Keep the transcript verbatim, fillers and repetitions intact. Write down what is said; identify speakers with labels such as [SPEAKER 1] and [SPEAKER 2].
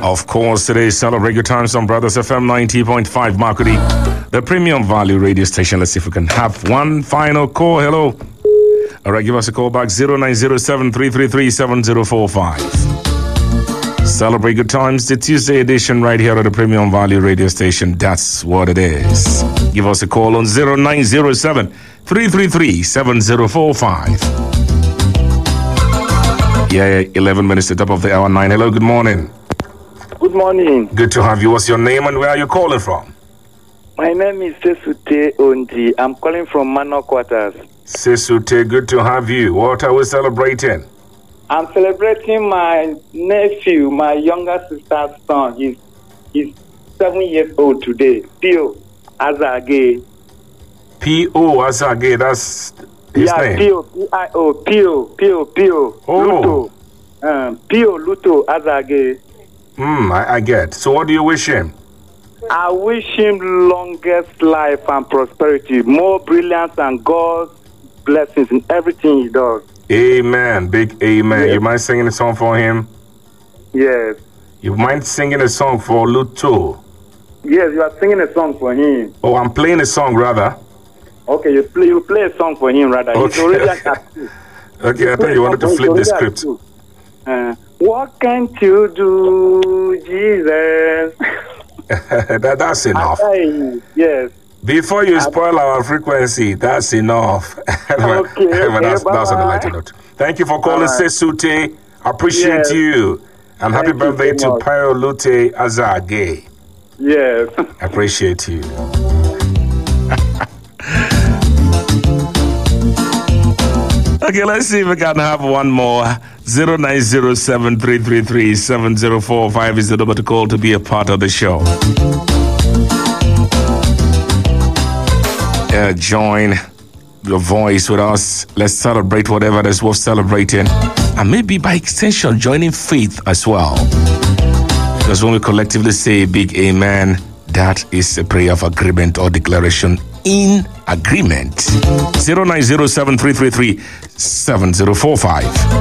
[SPEAKER 1] Of course, today is Celebrate Good Times on Brothers F M ninety point five Makudi, the premium value radio station. Let's see if we can have one final call. Hello. All right, give us a call back zero nine zero seven three three three seven zero four five. Celebrate Good Times, the Tuesday edition right here at the premium value radio station. That's what it is. Give us a call on zero nine zero seven three three three seven zero four five. Yeah, eleven minutes to the top of the hour nine. Hello, good morning.
[SPEAKER 2] Good morning.
[SPEAKER 1] Good to have you. What's your name and where are you calling from?
[SPEAKER 2] My name is Sesute Ondi. I'm calling from Manor Quarters.
[SPEAKER 1] Sesute, good to have you. What are we celebrating?
[SPEAKER 2] I'm celebrating my nephew, my younger sister's son. He's, he's seven years old today. Pio Azage.
[SPEAKER 1] P O Azage, that's his
[SPEAKER 2] yeah,
[SPEAKER 1] name?
[SPEAKER 2] Pio, P I O, Pio, Pio, Pio.
[SPEAKER 1] Oh.
[SPEAKER 2] Luto. Um, Pio Luto Azage.
[SPEAKER 1] Hmm, I, I get. So what do you wish him?
[SPEAKER 2] I wish him longest life and prosperity, more brilliance and God's blessings in everything he does.
[SPEAKER 1] Amen. Big amen.
[SPEAKER 2] Yes.
[SPEAKER 1] You mind singing a song for him?
[SPEAKER 2] Yes.
[SPEAKER 1] You mind singing a song for Luto?
[SPEAKER 2] Yes, you are singing a song for him.
[SPEAKER 1] Oh, I'm playing a song rather.
[SPEAKER 2] Okay, you play you play a song for him rather.
[SPEAKER 1] Okay.
[SPEAKER 2] He's already an actor.
[SPEAKER 1] Okay, I thought you wanted to flip the script.
[SPEAKER 2] Uh, what can't you do, Jesus?
[SPEAKER 1] that, that's enough.
[SPEAKER 2] I, yes.
[SPEAKER 1] Before you spoil our frequency, that's enough. Anyway,
[SPEAKER 2] Okay, okay,
[SPEAKER 1] that's, that's on the lighter
[SPEAKER 2] bye-bye.
[SPEAKER 1] note. Thank you for calling,
[SPEAKER 2] Bye-bye.
[SPEAKER 1] Sesute. Appreciate
[SPEAKER 2] Yes.
[SPEAKER 1] you. And happy
[SPEAKER 2] Thank you
[SPEAKER 1] birthday
[SPEAKER 2] so
[SPEAKER 1] to
[SPEAKER 2] much.
[SPEAKER 1] Pio Lute Azage.
[SPEAKER 2] Yes.
[SPEAKER 1] Appreciate you. Okay, let's see if we can have one more. zero nine zero seven three three three seven zero four five is the number to call to be a part of the show. Uh, join your voice with us. Let's celebrate whatever it is worth celebrating. And maybe by extension, joining faith as well. Because when we collectively say big amen, that is a prayer of agreement or declaration in agreement. zero nine zero seven three three three seven zero four five.